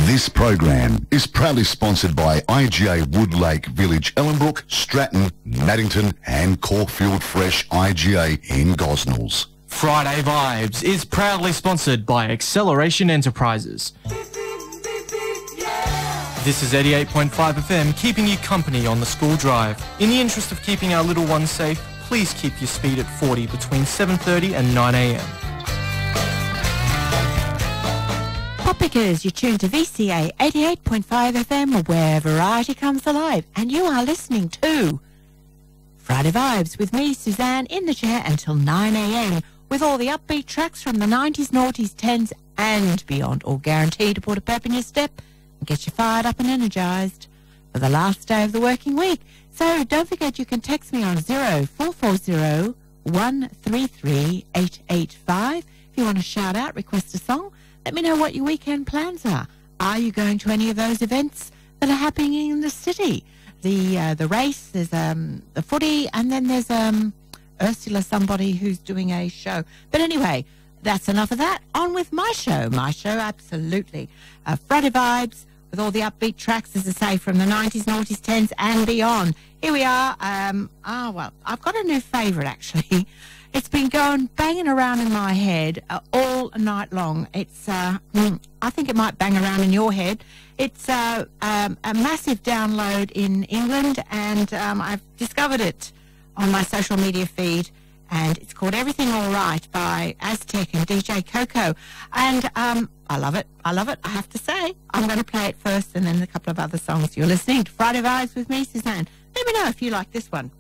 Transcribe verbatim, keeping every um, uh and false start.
This program is proudly sponsored by I G A Woodlake Village, Ellenbrook, Stratton, Maddington and Caulfield Fresh I G A in Gosnells. Friday Vibes is proudly sponsored by Acceleration Enterprises. This is eighty-eight point five F M, keeping you company on the school drive. In the interest of keeping our little ones safe, please keep your speed at forty between seven thirty and nine a m. Poppickers, you're tuned to V C A eighty-eight point five F M, where variety comes alive, and you are listening to Friday Vibes with me, Suzanne, in the chair until nine a m, with all the upbeat tracks from the nineties, noughties, tens and beyond, all guaranteed to put a pep in your step and get you fired up and energised for the last day of the working week. So don't forget you can text me on zero four four zero one three three eight eight five if you want to shout out, request a song. Let me know what your weekend plans are. Are you going to any of those events that are happening in the city? The uh, the race, there's um, the footy, and then there's um, Ursula, somebody who's doing a show. But anyway, that's enough of that. On with my show. My show, absolutely. Uh, Friday Vibes with all the upbeat tracks, as I say, from the nineties, noughties, tens and beyond. Here we are. Um, ah, well, I've got a new favourite, actually. It's been going banging around in my head uh, all night long. It's, uh, mm, I think it might bang around in your head. It's uh, um, a massive download in England, and um, I've discovered it on my social media feed, and it's called Everything All Right by Aztec and D J Coco. And um, I love it. I love it, I have to say. I'm going to play it first and then a couple of other songs. You're listening to Friday Vibes with me, Suzanne. Let me know if you like this one.